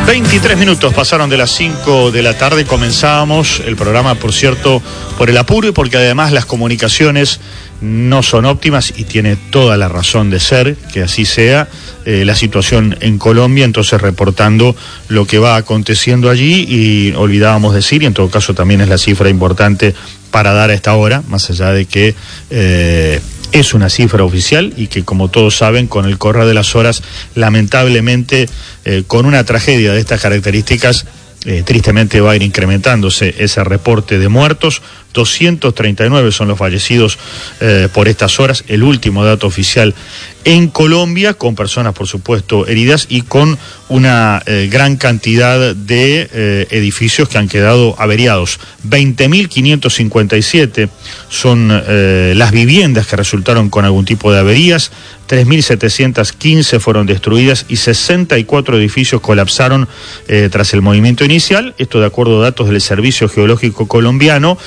23 minutos pasaron de las 5 de la tarde. Comenzábamos el programa, por cierto, por el apuro y porque además las comunicaciones no son óptimas, y tiene toda la razón de ser que así sea. La situación en Colombia, entonces reportando lo que va aconteciendo allí, y olvidábamos decir, y en todo caso también es la cifra importante para dar a esta hora, más allá de que es una cifra oficial y que, como todos saben, con el correr de las horas, lamentablemente, con una tragedia de estas características, tristemente va a ir incrementándose ese reporte de muertos. 239 son los fallecidos por estas horas, el último dato oficial en Colombia, con personas, por supuesto, heridas y con una gran cantidad de edificios que han quedado averiados. 20.557 son las viviendas que resultaron con algún tipo de averías, 3.715 fueron destruidas y 64 edificios colapsaron tras el movimiento inicial. Esto de acuerdo a datos del Servicio Geológico Colombiano.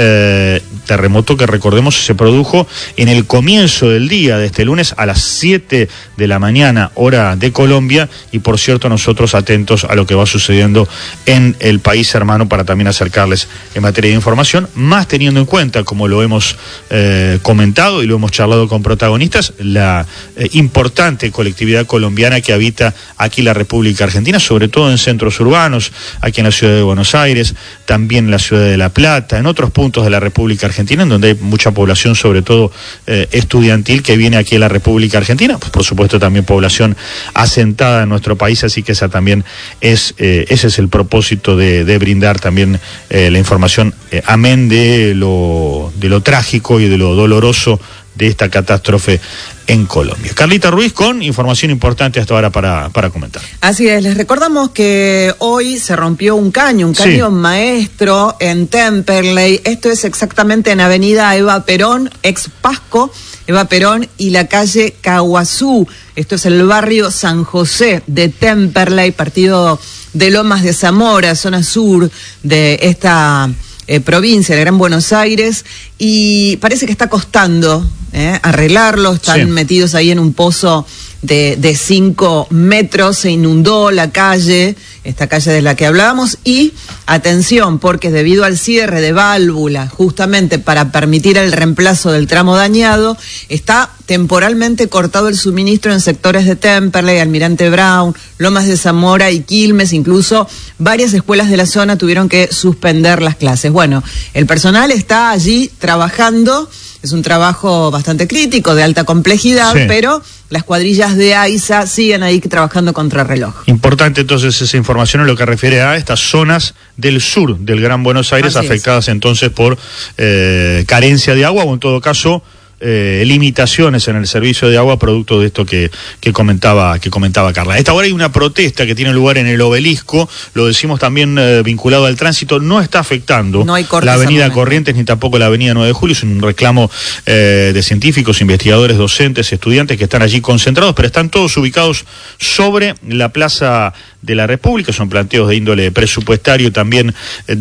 Terremoto que, recordemos, se produjo en el comienzo del día de este lunes a las 7 de la mañana, hora de Colombia, y por cierto nosotros atentos a lo que va sucediendo en el país hermano para también acercarles en materia de información, más teniendo en cuenta, como lo hemos comentado y lo hemos charlado con protagonistas, la importante colectividad colombiana que habita aquí la República Argentina, sobre todo en centros urbanos, aquí en la ciudad de Buenos Aires, también en la ciudad de La Plata, en otros puntos de la República Argentina, en donde hay mucha población, sobre todo estudiantil, que viene aquí a la República Argentina, pues por supuesto también población asentada en nuestro país, así que esa también ese es el propósito de brindar también la información, amén de lo trágico y de lo doloroso de esta catástrofe en Colombia. Carlita Ruiz con información importante hasta ahora para comentar. Así es, les recordamos que hoy se rompió un caño sí, maestro en Temperley. Esto es exactamente en Avenida Eva Perón, ex Pasco, Eva Perón y la calle Caguazú. Esto es el barrio San José de Temperley, partido de Lomas de Zamora, zona sur de esta provincia de Gran Buenos Aires, y parece que está costando arreglarlo. Están metidos ahí en un pozo de 5 metros, se inundó la calle, esta calle de la que hablábamos, y atención, porque debido al cierre de válvula, justamente para permitir el reemplazo del tramo dañado, está temporalmente cortado el suministro en sectores de Temperley, Almirante Brown, Lomas de Zamora y Quilmes. Incluso varias escuelas de la zona tuvieron que suspender las clases. Bueno, el personal está allí trabajando. Es un trabajo bastante crítico, de alta complejidad, sí, pero las cuadrillas de AISA siguen ahí trabajando contrarreloj. Importante entonces esa información en lo que refiere a estas zonas del sur del Gran Buenos Aires, así afectadas entonces por carencia de agua, o en todo caso limitaciones en el servicio de agua, producto de esto que comentaba Carla. A esta hora hay una protesta que tiene lugar en el Obelisco, lo decimos también vinculado al tránsito. No está afectando la avenida Corrientes ni tampoco la avenida 9 de Julio, es un reclamo de científicos, investigadores, docentes, estudiantes que están allí concentrados, pero están todos ubicados sobre la Plaza de la República. Son planteos de índole presupuestario, también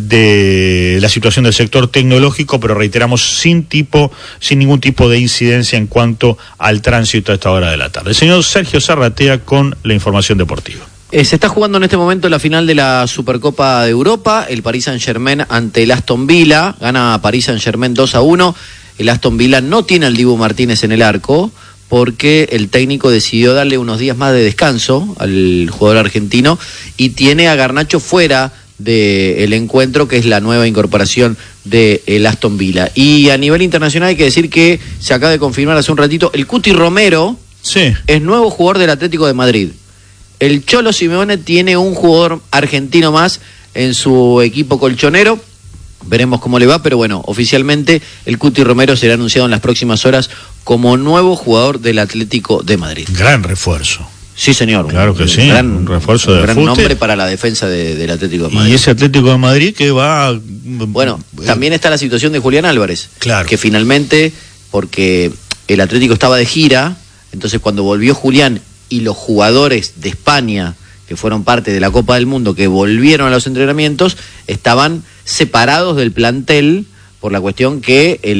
de la situación del sector tecnológico, pero reiteramos, sin ningún tipo de incidencia en cuanto al tránsito a esta hora de la tarde. El señor Sergio Zarratea con la información deportiva. Se está jugando en este momento la final de la Supercopa de Europa, el Paris Saint-Germain ante el Aston Villa. Gana Paris Saint-Germain 2-1. El Aston Villa no tiene al Dibu Martínez en el arco, porque el técnico decidió darle unos días más de descanso al jugador argentino y tiene a Garnacho fuera del encuentro, que es la nueva incorporación del Aston Villa. Y a nivel internacional hay que decir que se acaba de confirmar hace un ratito, el Cuti Romero es nuevo jugador del Atlético de Madrid. El Cholo Simeone tiene un jugador argentino más en su equipo colchonero. Veremos cómo le va, pero bueno, oficialmente el Cuti Romero será anunciado en las próximas horas como nuevo jugador del Atlético de Madrid. Gran refuerzo. Sí, señor. Claro que sí, un refuerzo de gran nombre para la defensa del Atlético de Madrid. Y ese Atlético de Madrid que va... Bueno, también está la situación de Julián Álvarez. Claro. Que finalmente, porque el Atlético estaba de gira, entonces cuando volvió Julián y los jugadores de España, que fueron parte de la Copa del Mundo, que volvieron a los entrenamientos, estaban separados del plantel por la cuestión que el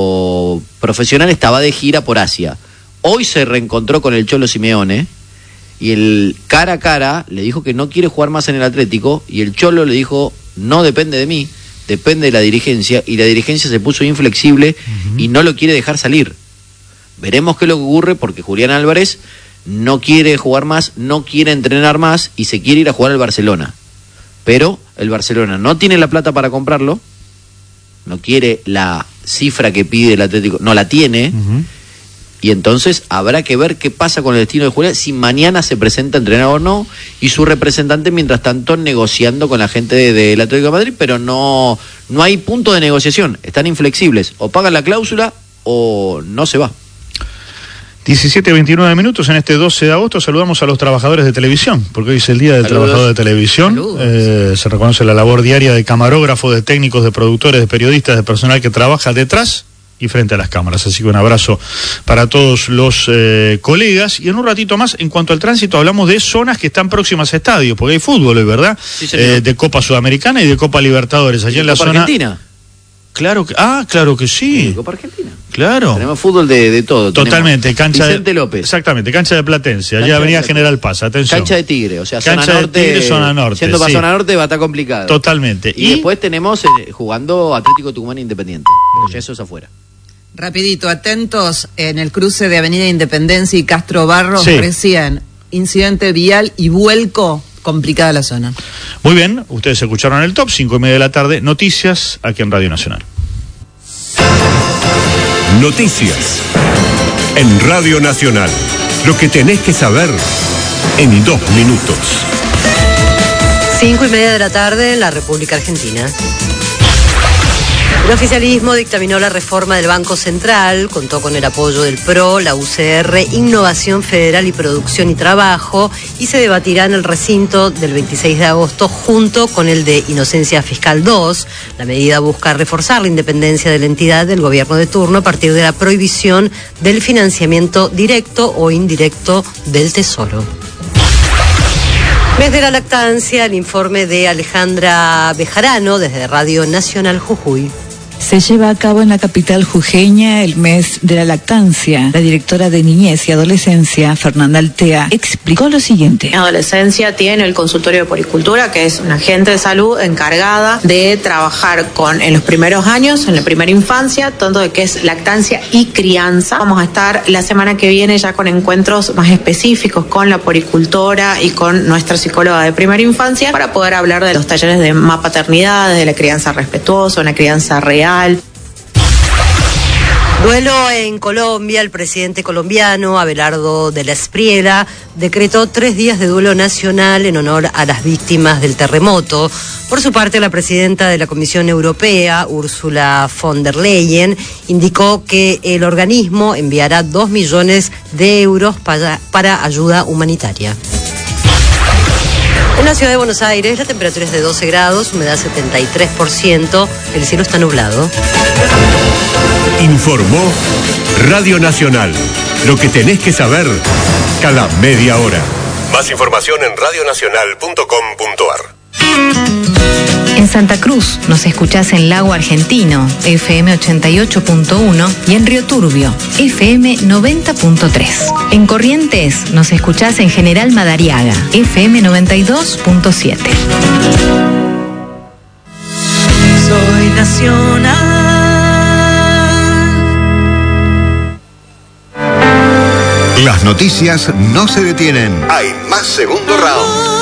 equipo profesional estaba de gira por Asia. Hoy se reencontró con el Cholo Simeone Y el cara a cara le dijo que no quiere jugar más en el Atlético, y el Cholo le dijo, no depende de mí, depende de la dirigencia, y la dirigencia se puso inflexible y no lo quiere dejar salir. Veremos qué es lo que ocurre, porque Julián Álvarez no quiere jugar más, no quiere entrenar más y se quiere ir a jugar al Barcelona. Pero el Barcelona no tiene la plata para comprarlo, no quiere la cifra que pide el Atlético, no la tiene, y entonces habrá que ver qué pasa con el destino de Julián, si mañana se presenta a entrenar o no, y su representante mientras tanto negociando con la gente del Atlético de Madrid, pero no hay punto de negociación, están inflexibles, o pagan la cláusula o no se va. 17:29 minutos en este 12 de agosto. Saludamos a los trabajadores de televisión, porque hoy es el Día del Trabajador de Televisión. Se reconoce la labor diaria de camarógrafos, de técnicos, de productores, de periodistas, de personal que trabaja detrás y frente a las cámaras. Así que un abrazo para todos los colegas. Y en un ratito más, en cuanto al tránsito, hablamos de zonas que están próximas a estadios, porque hay fútbol hoy, ¿verdad? Sí, de Copa Sudamericana y de Copa Libertadores. Allí en la zona... Argentina. Claro que sí. Copa Argentina. Claro. Tenemos fútbol de todo. Totalmente. Tenemos Cancha Vicente López. Exactamente, cancha de Platense. Allá Avenida General Paz, atención. Cancha de Tigre, o sea, cancha zona norte. De Tigre, zona norte. Siendo para zona norte va a estar complicado. Totalmente. Y después tenemos jugando Atlético Tucumán Independiente. Pero ya eso es afuera. Rapidito, atentos, en el cruce de Avenida Independencia y Castro Barros, recién incidente vial y vuelco, complicada la zona. Muy bien, ustedes escucharon el top, 5:30 de la tarde, noticias aquí en Radio Nacional. Noticias en Radio Nacional. Lo que tenés que saber en 2 minutos. 5:30 de la tarde en la República Argentina. El oficialismo dictaminó la reforma del Banco Central, contó con el apoyo del PRO, la UCR, Innovación Federal y Producción y Trabajo, y se debatirá en el recinto del 26 de agosto junto con el de Inocencia Fiscal 2. La medida busca reforzar la independencia de la entidad del gobierno de turno a partir de la prohibición del financiamiento directo o indirecto del Tesoro. Mes de la lactancia, el informe de Alejandra Bejarano desde Radio Nacional Jujuy. Se lleva a cabo en la capital jujeña el mes de la lactancia. La directora de Niñez y Adolescencia, Fernanda Altea, explicó lo siguiente. En adolescencia tiene el consultorio de puericultura, que es una agente de salud encargada de trabajar en los primeros años, en la primera infancia, tanto de que es lactancia y crianza. Vamos a estar la semana que viene ya con encuentros más específicos con la puericultora y con nuestra psicóloga de primera infancia para poder hablar de los talleres de más paternidades, de la crianza respetuosa, una crianza real. Duelo en Colombia. El presidente colombiano, Abelardo de la Espriella, decretó 3 días de duelo nacional en honor a las víctimas del terremoto. Por su parte, la presidenta de la Comisión Europea, Ursula von der Leyen, indicó que el organismo enviará 2 millones de euros para ayuda humanitaria. En la ciudad de Buenos Aires, la temperatura es de 12 grados, humedad 73%, el cielo está nublado. Informó Radio Nacional. Lo que tenés que saber cada media hora. Más información en radionacional.com.ar. En Santa Cruz nos escuchás en Lago Argentino, FM 88.1, y en Río Turbio, FM 90.3. En Corrientes nos escuchás en General Madariaga, FM 92.7. Soy nacional. Las noticias no se detienen. Hay más segundo round.